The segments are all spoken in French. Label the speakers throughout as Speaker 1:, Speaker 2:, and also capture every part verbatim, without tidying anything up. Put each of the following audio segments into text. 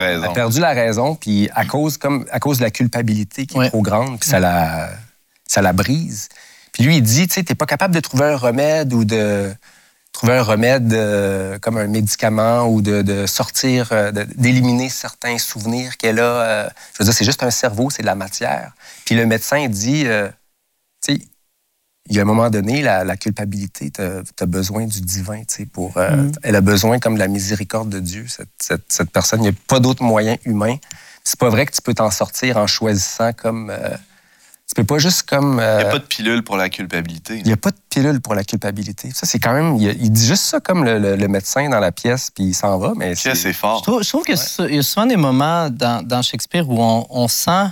Speaker 1: raison.
Speaker 2: Elle a perdu la raison, puis à cause, comme, à cause de la culpabilité qui est
Speaker 3: ouais.
Speaker 2: trop grande, puis ça la, ça la brise. Puis lui, il dit, tu sais, t'es pas capable de trouver un remède ou de trouver un remède euh, comme un médicament ou de, de sortir, euh, de, d'éliminer certains souvenirs qu'elle a. Euh, je veux dire, c'est juste un cerveau, c'est de la matière. Puis le médecin dit, euh, tu sais, il y a un moment donné, la, la culpabilité, tu as besoin du divin, tu sais, pour... Euh, mm. Elle a besoin comme de la miséricorde de Dieu, cette, cette, cette personne. Il n'y a pas d'autre moyen humain. C'est pas vrai que tu peux t'en sortir en choisissant comme... Euh, tu peux pas juste comme... Euh,
Speaker 1: il n'y a pas de pilule pour la culpabilité.
Speaker 2: Il n'y a pas de pilule pour la culpabilité. Ça, c'est quand même... Il, il dit juste ça comme le, le, le médecin dans la pièce, puis il s'en va, mais
Speaker 1: c'est... c'est fort.
Speaker 3: Je trouve, je trouve qu'il ouais. y a souvent des moments dans, dans Shakespeare où on, on sent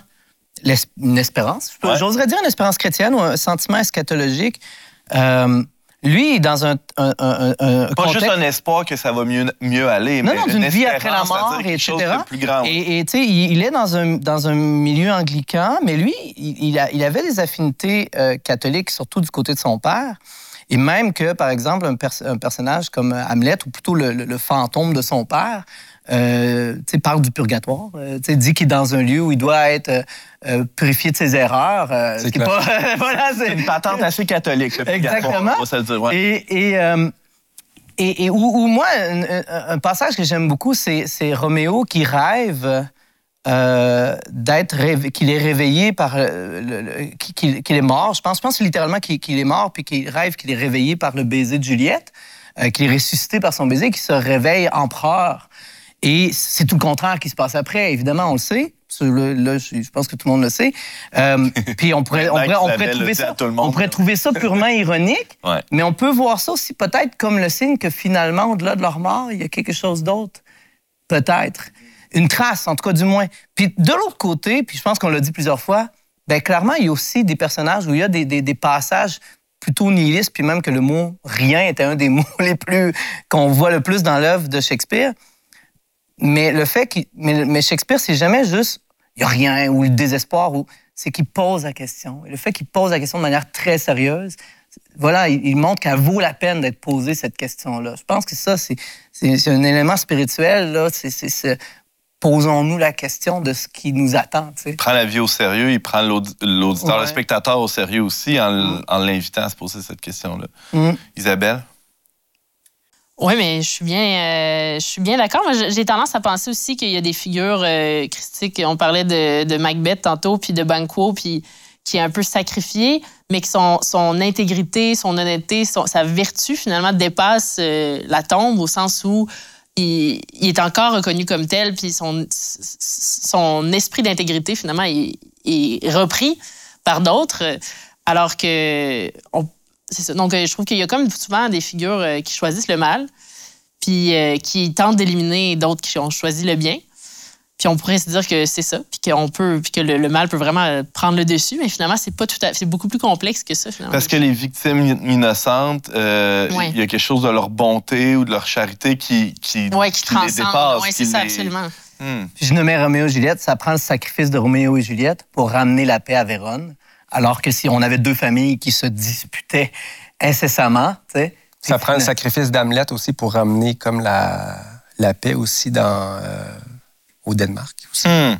Speaker 3: une espérance. Ouais. J'oserais dire une espérance chrétienne ou un sentiment eschatologique. Euh, lui, dans un, un, un, un
Speaker 1: Pas
Speaker 3: contexte...
Speaker 1: juste un espoir que ça va mieux, mieux aller,
Speaker 3: non,
Speaker 1: mais
Speaker 3: non, d'une vie après la mort, et cetera.
Speaker 1: Plus grand.
Speaker 3: Et tu sais, il, il est dans un, dans un milieu anglican, mais lui, il, il, a, il avait des affinités euh, catholiques, surtout du côté de son père. Et même que, par exemple, un, pers un personnage comme Hamlet, ou plutôt le, le, le fantôme de son père, euh, parle du purgatoire, euh, dit qu'il est dans un lieu où il doit être euh, purifié de ses erreurs. Euh,
Speaker 2: c'est
Speaker 3: pas, voilà,
Speaker 1: c'est une patente assez catholique. Le
Speaker 3: exactement.
Speaker 1: On va se le dire, ouais.
Speaker 3: Et, et, euh, et, et où, où moi, un, un passage que j'aime beaucoup, c'est Roméo qui rêve euh, d'être qu'il est réveillé par le, qu'il qu'il est mort. Je pense, je pense littéralement qu'il qu'il est mort, puis qu'il rêve qu'il est réveillé par le baiser de Juliette, euh, qu'il est ressuscité par son baiser, qu'il se réveille empereur. Et c'est tout le contraire qui se passe après, évidemment, on le sait. Là, je pense que tout le monde le sait. Euh, puis on pourrait, on pourrait, on pourrait, trouver, ça, on pourrait trouver ça purement ironique, ouais. Mais on peut voir ça aussi peut-être comme le signe que finalement, au-delà de leur mort, il y a quelque chose d'autre. Peut-être. Une trace, en tout cas, du moins. Puis de l'autre côté, puis je pense qu'on l'a dit plusieurs fois, bien clairement, il y a aussi des personnages où il y a des, des, des passages plutôt nihilistes, puis même que le mot « rien » était un des mots les plus qu'on voit le plus dans l'œuvre de Shakespeare. Mais le fait qu'il, mais, mais Shakespeare, c'est jamais juste il y a rien ou le désespoir, ou c'est qu'il pose la question. Et le fait qu'il pose la question de manière très sérieuse, voilà, il, il montre qu'elle vaut la peine d'être posée cette question-là. Je pense que ça, c'est un élément spirituel là. C'est posons-nous la question de ce qui nous attend. Tu sais.
Speaker 1: Il prend la vie au sérieux, il prend l'auditeur, ouais. le spectateur au sérieux aussi en, mm. en l'invitant à se poser cette question-là. Mm. Isabelle?
Speaker 4: Oui, mais je suis bien, euh, je suis bien d'accord. J'ai tendance à penser aussi qu'il y a des figures euh, christiques. On parlait de, de Macbeth tantôt, puis de Banquo, puis qui est un peu sacrifié, mais que son, son intégrité, son honnêteté, son, sa vertu, finalement, dépasse euh, la tombe au sens où il, il est encore reconnu comme tel, puis son, son esprit d'intégrité, finalement, est, est repris par d'autres, alors que... On, c'est ça. Donc, je trouve qu'il y a comme souvent des figures qui choisissent le mal, puis euh, qui tentent d'éliminer d'autres qui ont choisi le bien. Puis on pourrait se dire que c'est ça, puis qu'on peut, puis que le, le mal peut vraiment prendre le dessus, mais finalement, c'est pas tout à, c'est beaucoup plus complexe que ça, finalement.
Speaker 1: Parce que les victimes innocentes, euh, ouais. il y a quelque chose de leur bonté ou de leur charité qui, qui,
Speaker 4: ouais, qui,
Speaker 1: qui les dépasse.
Speaker 4: Oui, c'est ça, les... absolument.
Speaker 3: Hmm. Je nommais Roméo et Juliette, ça prend le sacrifice de Roméo et Juliette pour ramener la paix à Vérone. Alors que si on avait deux familles qui se disputaient incessamment, tu sais...
Speaker 2: Ça prend le sacrifice d'Hamlet aussi pour ramener comme la, la paix aussi dans, euh, au Danemark. Aussi.
Speaker 1: Hmm.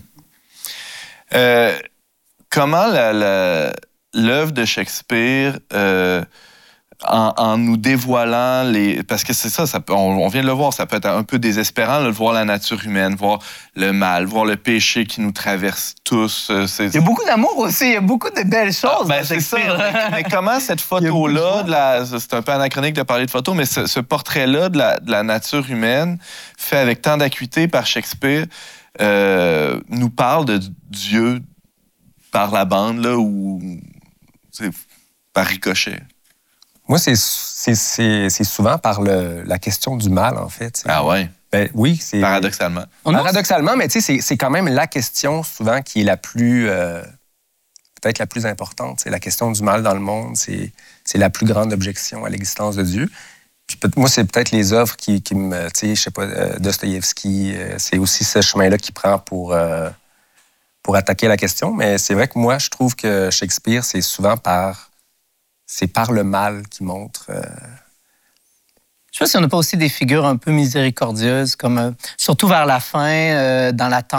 Speaker 1: Euh, comment l'œuvre de Shakespeare, euh, en, en nous dévoilant les... Parce que c'est ça, ça peut, on, on vient de le voir, ça peut être un peu désespérant de voir la nature humaine, voir le mal, voir le péché qui nous traverse tous.
Speaker 3: Il y a beaucoup d'amour aussi, il y a beaucoup de belles choses. Ah,
Speaker 1: ben c'est ça. Mais, mais comment cette photo-là, c'est un peu anachronique de parler de photo, mais ce, ce portrait-là de la, de la nature humaine, fait avec tant d'acuité par Shakespeare, euh, nous parle de Dieu par la bande, là, ou par ricochet.
Speaker 2: Moi, c'est souvent par le, la question du mal, en fait.
Speaker 1: Ah ouais?
Speaker 2: Ben, oui, c'est...
Speaker 1: Paradoxalement.
Speaker 2: Paradoxalement, mais tu sais, c'est quand même la question, souvent, qui est la plus... Euh, peut-être la plus importante. C'est la question du mal dans le monde. C'est la plus grande objection à l'existence de Dieu. Puis, moi, c'est peut-être les œuvres qui, qui me... Tu sais, je sais pas, euh, Dostoïevski, euh, c'est aussi ce chemin-là qu'il prend pour, euh, pour attaquer la question. Mais c'est vrai que moi, je trouve que Shakespeare, c'est souvent par... C'est par le mal qui montre... Euh...
Speaker 3: sais pas si on n'a pas aussi des figures un peu miséricordieuses, comme euh, surtout vers la fin, euh, dans la